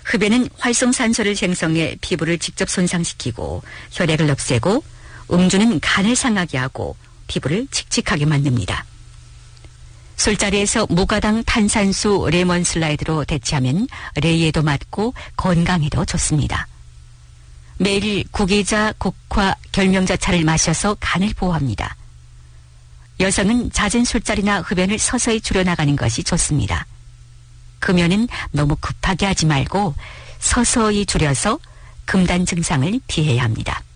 흡연은 활성산소를 생성해 피부를 직접 손상시키고 혈액을 없애고, 음주는 간을 상하게 하고 피부를 칙칙하게 만듭니다. 술자리에서 무가당 탄산수 레몬 슬라이드로 대체하면 레이에도 맞고 건강에도 좋습니다. 매일 구기자, 국화, 결명자차를 마셔서 간을 보호합니다. 여성은 잦은 술자리나 흡연을 서서히 줄여나가는 것이 좋습니다. 금연은 너무 급하게 하지 말고 서서히 줄여서 금단 증상을 피해야 합니다.